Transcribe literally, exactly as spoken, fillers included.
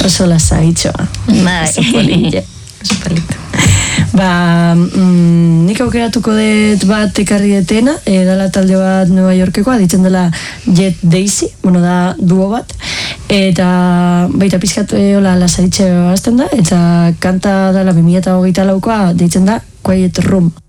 Oso lasaitxoa. Bai. Oso polita. Oso polita. Ba, mm, nik aukeratuko dut bat ekarri detena, e, dala talde bat Nueva Yorkekoa, ditzen dela Jet Daisy, bueno, da duo bat, eta baita pizkat hola lasaitxe bazten da, eta kanta dala bi mila hogeita laukoa ditzen da Quiet Room.